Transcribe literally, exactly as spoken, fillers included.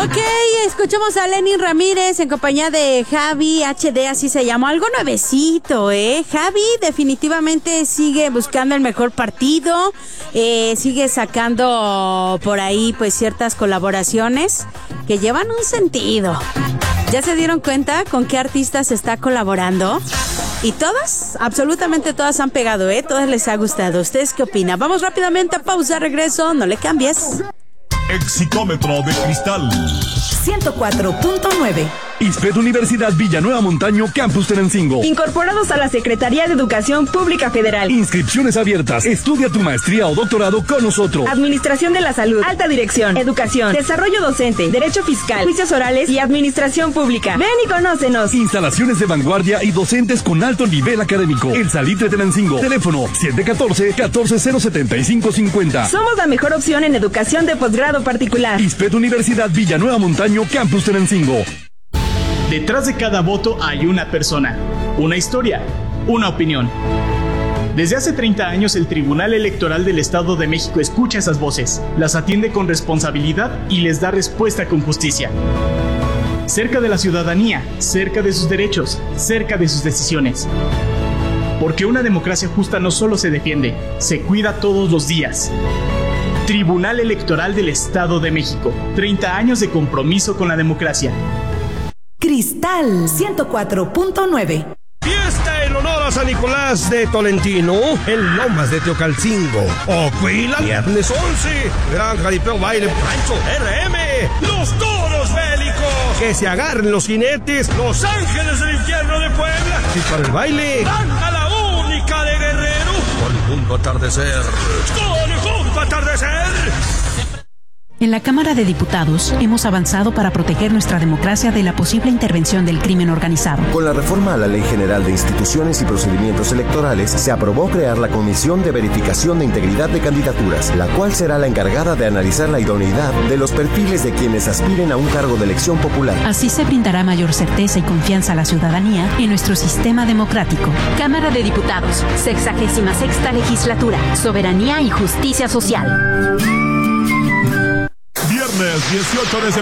Ok, escuchamos a Lenin Ramírez en compañía de Javi H D, así se llamó, algo nuevecito, ¿eh? Javi definitivamente sigue buscando el mejor partido, eh, sigue sacando por ahí pues ciertas colaboraciones que llevan un sentido. ¿Ya se dieron cuenta con qué artistas está colaborando? Y todas, absolutamente todas han pegado, ¿eh? Todas les ha gustado. ¿Ustedes qué opinan? Vamos rápidamente a pausa, regreso, no le cambies. Exicómetro de cristal ciento cuatro punto nueve. ISPED Universidad Villanueva Montaño, Campus Tenancingo. Incorporados a la Secretaría de Educación Pública Federal. Inscripciones abiertas. Estudia tu maestría o doctorado con nosotros. Administración de la Salud, Alta Dirección, Educación, Desarrollo Docente, Derecho Fiscal, Juicios Orales y Administración Pública. Ven y conócenos. Instalaciones de vanguardia y docentes con alto nivel académico. El Salitre Tenancingo. Teléfono siete uno cuatro, uno cuatro cero siete cinco cinco cero. Somos la mejor opción en educación de posgrado particular. ISPED Universidad Villanueva Montaño, Campus Tenancingo. Detrás de cada voto hay una persona, una historia, una opinión. Desde hace treinta años el Tribunal Electoral del Estado de México escucha esas voces, las atiende con responsabilidad y les da respuesta con justicia. Cerca de la ciudadanía, cerca de sus derechos, cerca de sus decisiones. Porque una democracia justa no solo se defiende, se cuida todos los días. Tribunal Electoral del Estado de México, treinta años de compromiso con la democracia. Cristal ciento cuatro punto nueve. Fiesta en honor a San Nicolás de Tolentino en Lomas de Teocalcingo. Ocuila, viernes once. Gran jaripeo, baile, rancho, R M. Los toros bélicos. Que se agarren los jinetes. Los ángeles del infierno de Puebla. Y para el baile, canta la única de Guerrero. Con junto atardecer. Con junto atardecer. En la Cámara de Diputados hemos avanzado para proteger nuestra democracia de la posible intervención del crimen organizado. Con la reforma a la Ley General de Instituciones y Procedimientos Electorales, se aprobó crear la Comisión de Verificación de Integridad de Candidaturas, la cual será la encargada de analizar la idoneidad de los perfiles de quienes aspiren a un cargo de elección popular. Así se brindará mayor certeza y confianza a la ciudadanía en nuestro sistema democrático. Cámara de Diputados, sexagésima sexta legislatura, soberanía y justicia social. Viernes dieciocho de septiembre.